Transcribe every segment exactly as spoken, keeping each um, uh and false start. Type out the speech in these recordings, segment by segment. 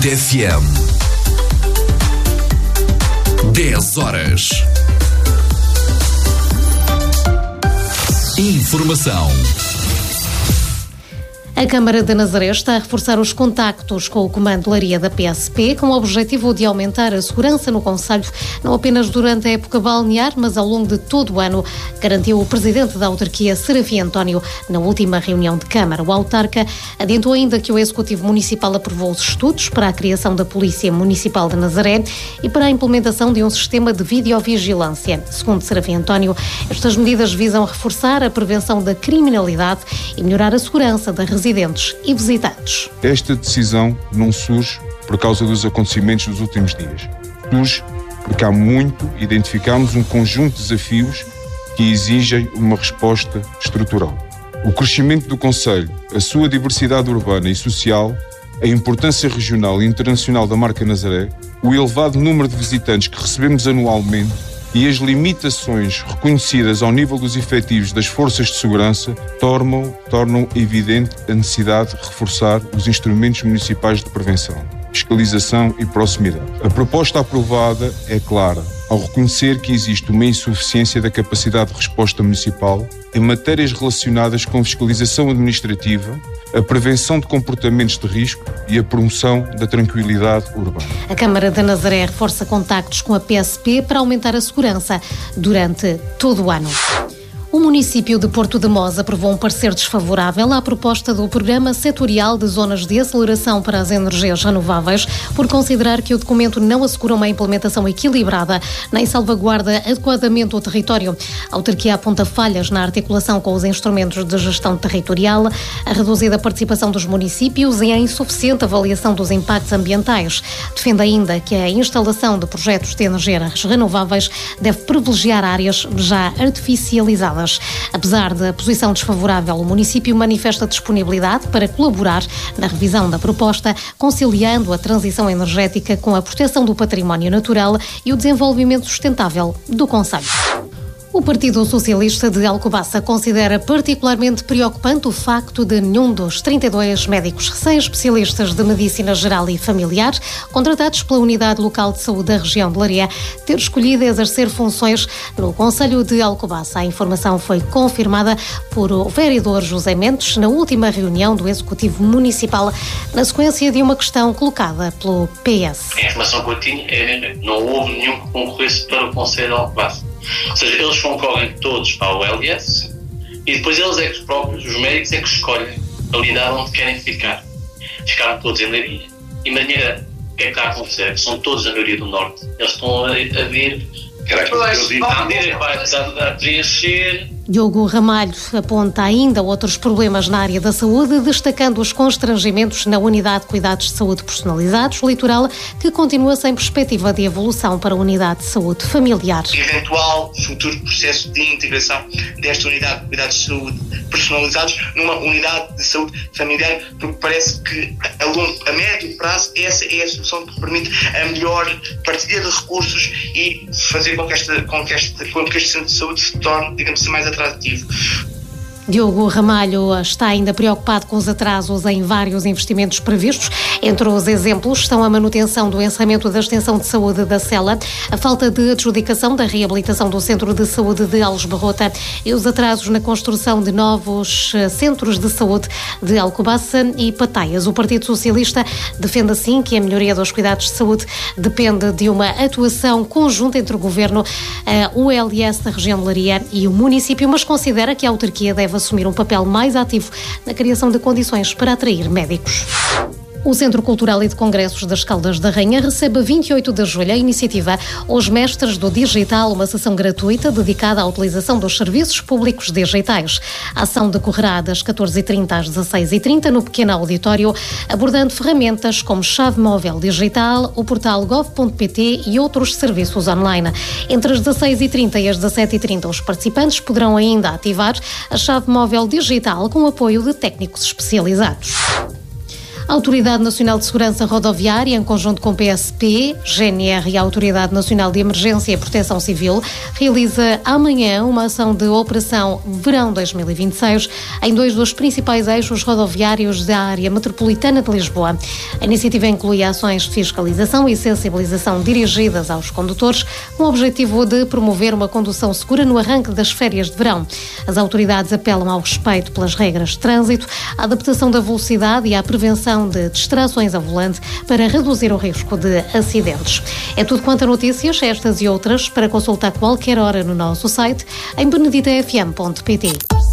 Hit F M. dez horas. Informação. A Câmara de Nazaré está a reforçar os contactos com o Comando de Leiria da P S P com o objetivo de aumentar a segurança no concelho, não apenas durante a época balnear, mas ao longo de todo o ano, garantiu o Presidente da autarquia, Serafim António, na última reunião de Câmara. O autarca adiantou ainda que o Executivo Municipal aprovou os estudos para a criação da Polícia Municipal de Nazaré e para a implementação de um sistema de videovigilância. Segundo Serafim António, estas medidas visam reforçar a prevenção da criminalidade e melhorar a segurança da residência residentes e visitantes. Esta decisão não surge por causa dos acontecimentos dos últimos dias. Surge porque há muito identificamos um conjunto de desafios que exigem uma resposta estrutural. O crescimento do concelho, a sua diversidade urbana e social, a importância regional e internacional da marca Nazaré, o elevado número de visitantes que recebemos anualmente e as limitações reconhecidas ao nível dos efetivos das forças de segurança tornam, tornam evidente a necessidade de reforçar os instrumentos municipais de prevenção, fiscalização e proximidade. A proposta aprovada é clara ao reconhecer que existe uma insuficiência da capacidade de resposta municipal em matérias relacionadas com fiscalização administrativa, a prevenção de comportamentos de risco e a promoção da tranquilidade urbana. A Câmara de Nazaré reforça contactos com a P S P para aumentar a segurança durante todo o ano. O município de Porto de Mós aprovou um parecer desfavorável à proposta do Programa Setorial de Zonas de Aceleração para as Energias Renováveis, por considerar que o documento não assegura uma implementação equilibrada nem salvaguarda adequadamente o território. A autarquia aponta falhas na articulação com os instrumentos de gestão territorial, a reduzida participação dos municípios e a insuficiente avaliação dos impactos ambientais. Defende ainda que a instalação de projetos de energias renováveis deve privilegiar áreas já artificializadas. Apesar da posição desfavorável, o município manifesta disponibilidade para colaborar na revisão da proposta, conciliando a transição energética com a proteção do património natural e o desenvolvimento sustentável do concelho. O Partido Socialista de Alcobaça considera particularmente preocupante o facto de nenhum dos trinta e dois médicos recém-especialistas de Medicina Geral e Familiar, contratados pela Unidade Local de Saúde da região de Leiria, ter escolhido exercer funções no Concelho de Alcobaça. A informação foi confirmada por o vereador José Mendes na última reunião do Executivo Municipal, na sequência de uma questão colocada pelo P S. A informação que eu tinha é que não houve nenhum que concorresse para o Concelho de Alcobaça. Ou seja, eles concorrem todos ao L S e depois eles é que próprios, os médicos, é que escolhem a unidade onde querem ficar. Ficaram todos em Leiria. E maneira, o que é que está a acontecer? Que são todos na Leiria do Norte. Eles estão a, a vir, a vir a preencher. Diogo Ramalho aponta ainda outros problemas na área da saúde, destacando os constrangimentos na Unidade de Cuidados de Saúde Personalizados Litoral, que continua sem perspectiva de evolução para a Unidade de Saúde Familiar. Eventual futuro processo de integração desta Unidade de Cuidados de Saúde Personalizados numa Unidade de Saúde Familiar, porque parece que a, longo, a médio prazo essa é a solução que permite a melhor partilha de recursos e fazer com que, esta, com que, este, com que este centro de saúde se torne, digamos assim, mais atrativo. Diogo Ramalho está ainda preocupado com os atrasos em vários investimentos previstos. Entre os exemplos estão a manutenção do encerramento da extensão de saúde da Cela, a falta de adjudicação da reabilitação do Centro de Saúde de Alves Barrota e os atrasos na construção de novos centros de saúde de Alcobaça e Pataias. O Partido Socialista defende assim que a melhoria dos cuidados de saúde depende de uma atuação conjunta entre o Governo, o L S da região de Leiria e o município, mas considera que a autarquia deve assumir um papel mais ativo na criação de condições para atrair médicos. O Centro Cultural e de Congressos das Caldas da Rainha recebe a vinte e oito de julho a iniciativa Os Mestres do Digital, uma sessão gratuita dedicada à utilização dos serviços públicos digitais. A ação decorrerá das catorze e trinta às dezasseis e trinta no pequeno auditório, abordando ferramentas como chave móvel digital, o portal gov ponto pt e outros serviços online. Entre as dezasseis e trinta e as dezassete e trinta, os participantes poderão ainda ativar a chave móvel digital com o apoio de técnicos especializados. A Autoridade Nacional de Segurança Rodoviária, em conjunto com P S P, G N R e a Autoridade Nacional de Emergência e Proteção Civil, realiza amanhã uma ação de Operação Verão dois mil e vinte e seis em dois dos principais eixos rodoviários da área metropolitana de Lisboa. A iniciativa inclui ações de fiscalização e sensibilização dirigidas aos condutores, com o objetivo de promover uma condução segura no arranque das férias de verão. As autoridades apelam ao respeito pelas regras de trânsito, à adaptação da velocidade e à prevenção de distrações ao volante para reduzir o risco de acidentes. É tudo quanto a notícias, estas e outras, para consultar qualquer hora no nosso site em benedita f m ponto p t.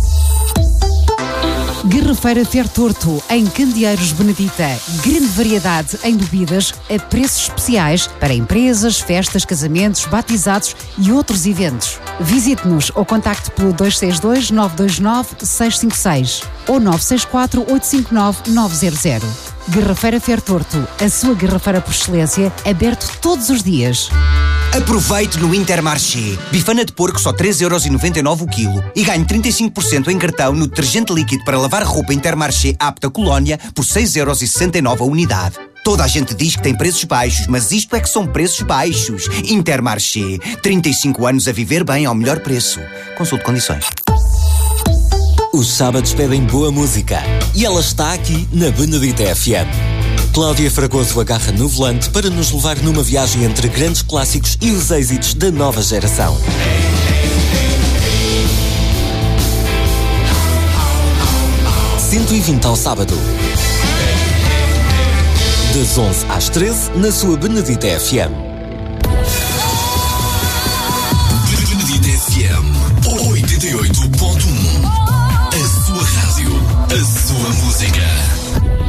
Garrafeira Fertorto, em Candeeiros Benedita. Grande variedade em bebidas a preços especiais para empresas, festas, casamentos, batizados e outros eventos. Visite-nos ou contacte pelo dois seis dois, nove dois nove, seis cinco seis ou nove seis quatro, oito cinco nove, nove zero zero. Garrafeira Fertorto, a sua garrafeira por excelência, aberto todos os dias. Aproveite no Intermarché. Bifana de porco só três euros e noventa e nove o quilo e ganhe trinta e cinco por cento em cartão no detergente líquido para lavar roupa Intermarché Apta Colónia por seis euros e sessenta e nove a unidade. Toda a gente diz que tem preços baixos, mas isto é que são preços baixos. Intermarché. trinta e cinco anos a viver bem ao melhor preço. Consulte condições. Os sábados pedem boa música e ela está aqui na Benedita F M. Cláudia Fragoso agarra no volante para nos levar numa viagem entre grandes clássicos e os êxitos da nova geração. cento e vinte ao sábado. Das onze às treze, na sua Benedita F M. Benedita F M oitenta e oito ponto um. A sua rádio, a sua música.